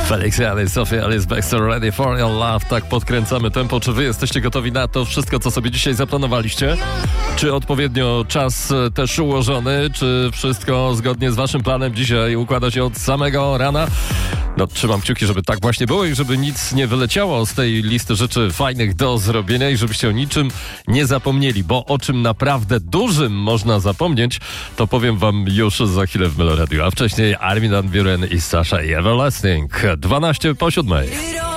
Felix Jan, Sophia Alice Baxter, Ready for Your Love. Tak podkręcamy tempo. Czy wy jesteście gotowi na to wszystko, co sobie dzisiaj zaplanowaliście? Czy odpowiednio czas też ułożony? Czy wszystko zgodnie z waszym planem dzisiaj układa się od samego rana? No, trzymam kciuki, żeby tak właśnie było i żeby nic nie wyleciało z tej listy rzeczy fajnych do zrobienia i żebyście o niczym nie zapomnieli, bo o czym naprawdę dużym można zapomnieć, to powiem wam już za chwilę w Meloradiu. A wcześniej Armin van Buuren i Sasha Everlasting. 12 po 7.